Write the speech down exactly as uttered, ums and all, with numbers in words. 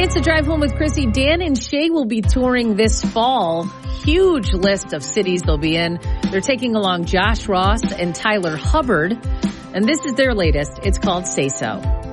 It's a drive home with Chrissy. Dan and Shay will be touring this fall. Huge list of cities they'll be in. They're taking along Josh Ross and Tyler Hubbard. And this is their latest. It's called Say So.